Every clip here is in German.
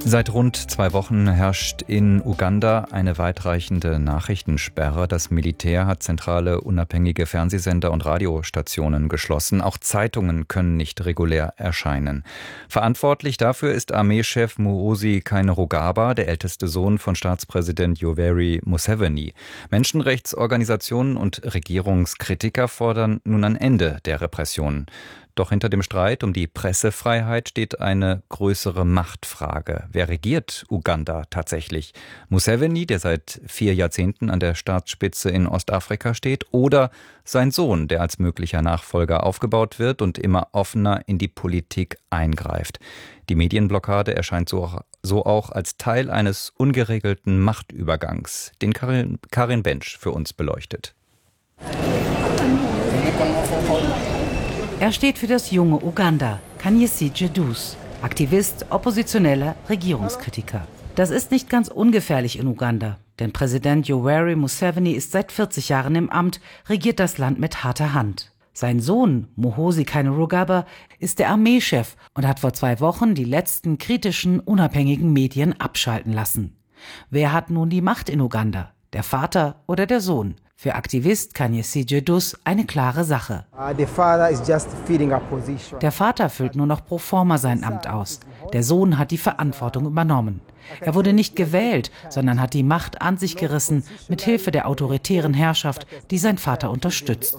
Seit rund 2 Wochen herrscht in Uganda eine weitreichende Nachrichtensperre. Das Militär hat zentrale unabhängige Fernsehsender und Radiostationen geschlossen. Auch Zeitungen können nicht regulär erscheinen. Verantwortlich dafür ist Armeechef Muhoozi Kainerugaba, der älteste Sohn von Staatspräsident Yoweri Museveni. Menschenrechtsorganisationen und Regierungskritiker fordern nun ein Ende der Repressionen. Doch hinter dem Streit um die Pressefreiheit steht eine größere Machtfrage. Wer regiert Uganda tatsächlich? Museveni, der seit 4 Jahrzehnten an der Staatsspitze in Ostafrika steht, oder sein Sohn, der als möglicher Nachfolger aufgebaut wird und immer offener in die Politik eingreift? Die Medienblockade erscheint so auch als Teil eines ungeregelten Machtübergangs, den Karin Bensch für uns beleuchtet. Er steht für das junge Uganda, Kanyesije Dus, Aktivist, Oppositioneller, Regierungskritiker. Das ist nicht ganz ungefährlich in Uganda, denn Präsident Yoweri Museveni ist seit 40 Jahren im Amt, regiert das Land mit harter Hand. Sein Sohn, Muhoozi Kainerugaba, ist der Armeechef und hat vor 2 Wochen die letzten kritischen, unabhängigen Medien abschalten lassen. Wer hat nun die Macht in Uganda? Der Vater oder der Sohn? Für Aktivist Kanyesije Dus eine klare Sache. Der Vater füllt nur noch pro forma sein Amt aus. Der Sohn hat die Verantwortung übernommen. Er wurde nicht gewählt, sondern hat die Macht an sich gerissen, mit Hilfe der autoritären Herrschaft, die sein Vater unterstützt.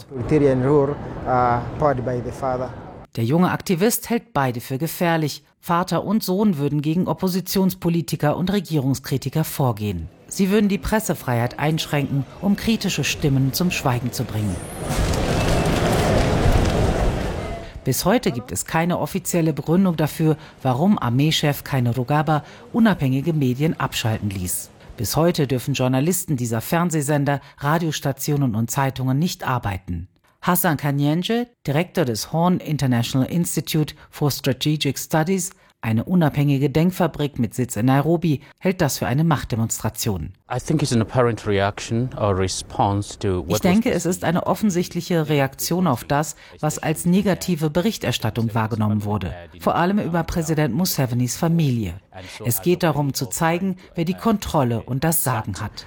Der junge Aktivist hält beide für gefährlich. Vater und Sohn würden gegen Oppositionspolitiker und Regierungskritiker vorgehen. Sie würden die Pressefreiheit einschränken, um kritische Stimmen zum Schweigen zu bringen. Bis heute gibt es keine offizielle Begründung dafür, warum Armeechef Kainerugaba unabhängige Medien abschalten ließ. Bis heute dürfen Journalisten dieser Fernsehsender, Radiostationen und Zeitungen nicht arbeiten. Hassan Kanyenje, Direktor des Horn International Institute for Strategic Studies, eine unabhängige Denkfabrik mit Sitz in Nairobi, hält das für eine Machtdemonstration. Ich denke, es ist eine offensichtliche Reaktion auf das, was als negative Berichterstattung wahrgenommen wurde, vor allem über Präsident Musevenis Familie. Es geht darum zu zeigen, wer die Kontrolle und das Sagen hat.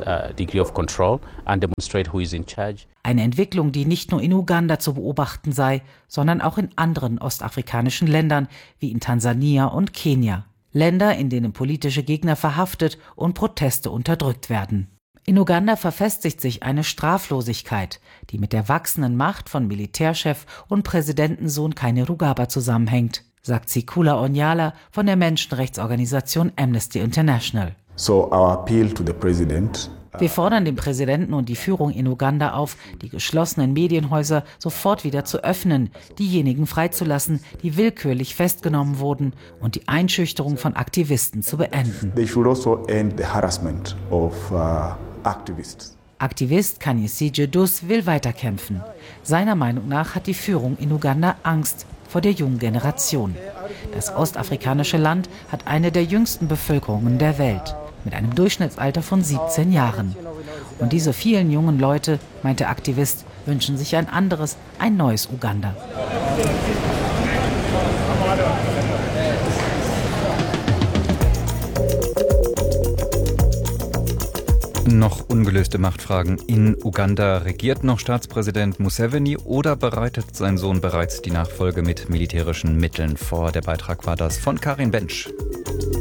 Eine Entwicklung, die nicht nur in Uganda zu beobachten sei, sondern auch in anderen ostafrikanischen Ländern wie in Tansania und Kenia. Länder, in denen politische Gegner verhaftet und Proteste unterdrückt werden. In Uganda verfestigt sich eine Straflosigkeit, die mit der wachsenden Macht von Militärchef und Präsidentensohn Kainerugaba zusammenhängt, sagt Sikula Onyala von der Menschenrechtsorganisation Amnesty International. Wir fordern den Präsidenten und die Führung in Uganda auf, die geschlossenen Medienhäuser sofort wieder zu öffnen, diejenigen freizulassen, die willkürlich festgenommen wurden, und die Einschüchterung von Aktivisten zu beenden. Aktivist Kanyesije Dus will weiterkämpfen. Seiner Meinung nach hat die Führung in Uganda Angst vor der jungen Generation. Das ostafrikanische Land hat eine der jüngsten Bevölkerungen der Welt, mit einem Durchschnittsalter von 17 Jahren. Und diese vielen jungen Leute, meint der Aktivist, wünschen sich ein anderes, ein neues Uganda. Noch ungelöste Machtfragen in Uganda. Regiert noch Staatspräsident Museveni oder bereitet sein Sohn bereits die Nachfolge mit militärischen Mitteln vor? Der Beitrag war das von Karin Bensch.